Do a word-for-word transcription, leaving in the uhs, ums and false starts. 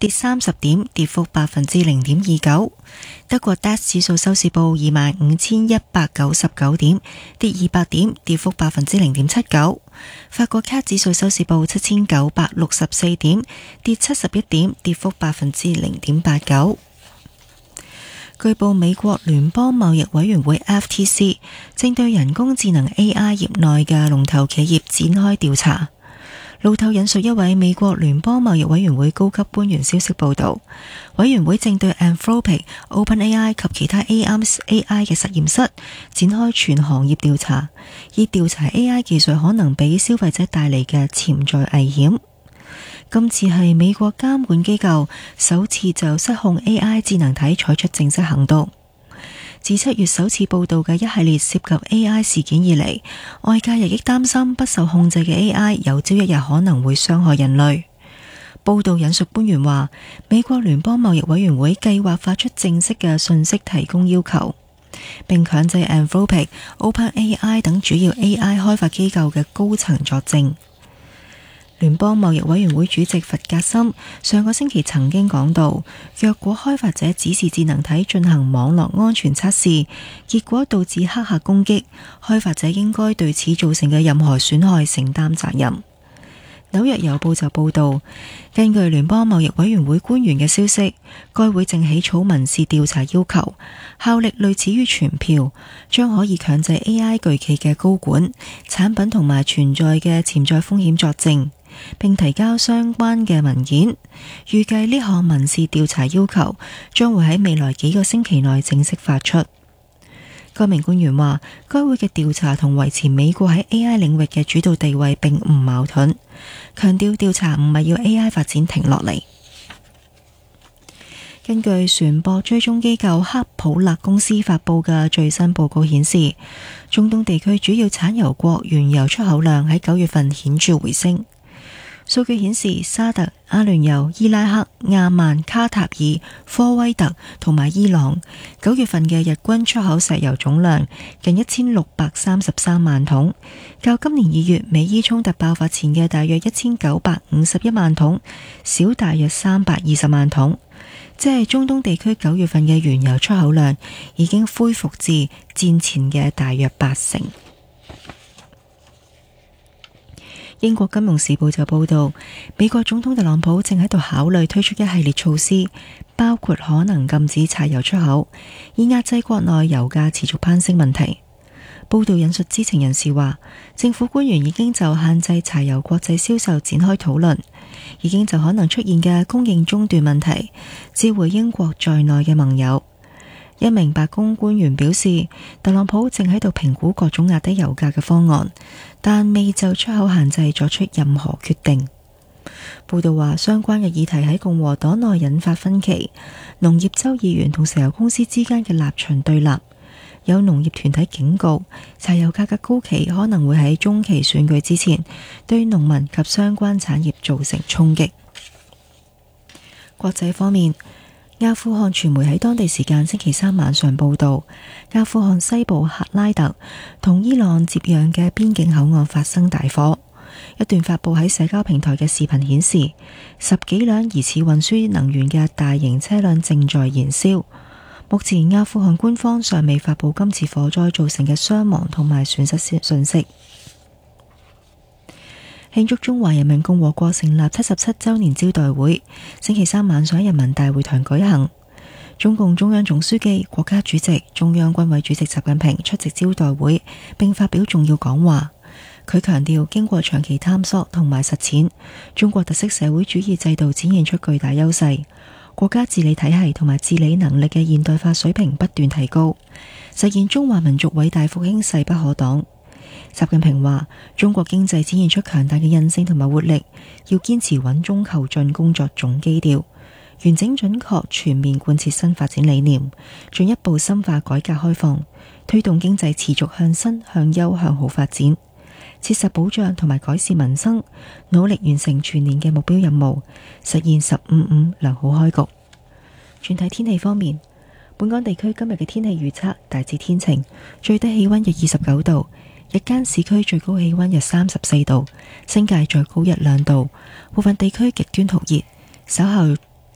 跌三十點，跌幅百分之零點二九。德國 D A X 指數收市報二萬五千一百九十九點，跌二百點，跌幅百分之零點七九。法國 C A C 指數收市報七千九百六十四點，跌七十一點，跌幅百分之零點八九。據報，美國聯邦貿易委員會 F T C 正對人工智能 A I 業內嘅龍頭企業展開調查。路透引述一位美國聯邦貿易委員會高級官員消息報道，委員會正對 Anthropic、OpenAI 及其他 A I 嘅實驗室展開全行業調查，以調查 A I 技術可能俾消費者帶嚟嘅潛在危險。今次係美國監管機構首次就失控 A I 智能體採出正式行動。自七月首次報道嘅一系列涉及 A I 事件以嚟，外界日益擔心不受控制嘅 A I 有朝一日可能會傷害人類。報道引述官員話，美國聯邦貿易委員會計劃發出正式嘅信息提供要求，並強制 Anthropic、OpenAI 等主要 A I 開發機構嘅高層作證。聯邦貿易委員會主席弗格森上個星期曾經講到，若果開發者指示智能體進行網絡安全測試，結果導致黑客攻擊，開發者應該對此造成嘅任何損害承擔責任。紐約郵報就報道，根據聯邦貿易委員會官員嘅消息，該會正起草民事調查要求，效力類似於傳票，將可以強制 A I 巨企嘅高管、產品同埋存在嘅潛在風險作證，並提交相關嘅文件。預計呢項民事調查要求將會喺未來幾個星期內正式發出。該名官員話，該會嘅調查同維持美國喺 A I 領域嘅主導地位並唔矛盾，強調調查唔係要 A I 發展停落嚟。根據船舶追蹤機構克普勒公司發佈嘅最新報告顯示，中東地區主要產油國原油出口量喺九月份顯著回升。數據顯示，沙特、阿聯酋、伊拉克、亞曼、卡塔爾、科威特同埋伊朗九月份嘅日均出口石油總量近一千六百三十三萬桶，較今年二月美伊衝突爆發前嘅大約一千九百五十一萬桶少大約三百二十萬桶，即係中東地區九月份嘅原油出口量已經恢復至戰前嘅大約八成。英國金融時報就報道，美國總統特朗普正喺度考慮推出一系列措施，包括可能禁止柴油出口，以壓制國內油價持續攀升問題。報道引述知情人士話，政府官員已經就限制柴油國際銷售展開討論，已經就可能出現嘅供應中斷問題召回英國在內嘅盟友。一名白宮官員表示，特朗普正喺度評估各種壓低油價嘅方案，但未就出口限制作出任何決定。報道話，相關嘅議題喺共和黨內引發分歧，農業州議員同石油公司之間嘅立場對立。有農業團體警告，柴油價格高企可能會喺中期選舉之前對農民及相關產業造成衝擊。國際方面，阿富汗傳媒喺當地時間星期三晚上報道，阿富汗西部赫拉特同伊朗接壤嘅邊境口岸發生大火。一段發佈喺社交平台嘅視頻顯示，十幾輛疑似運輸能源嘅大型車輛正在燃燒。目前阿富汗官方尚未發佈今次火災造成嘅傷亡同埋損失信息。慶祝中華人民共和國成立七十七週年招待會星期三晚上喺人民大會堂舉行，中共中央總書記、國家主席、中央軍委主席習近平出席招待會並發表重要講話。佢強調，經過長期探索同埋實踐，中國特色社會主義制度展現出巨大優勢，國家治理體系同埋治理能力嘅現代化水平不斷提高，實現中華民族偉大復興勢不可擋。習近平話，中國經濟展現出強大嘅韌性同埋活力，要堅持穩中求進工作總基調，完整準確全面貫徹新發展理念，進一步深化改革開放，推動經濟持續向新向優向好發展，切實保障同埋改善民生，努力完成全年嘅目標任務，實現十五五良好開局。全體天氣方面，本港地區今日嘅天氣預測大致天晴，最低氣溫約二十九度。日間市區最高氣溫約三十四度，新界再高一兩度，部分地區極端酷熱。稍後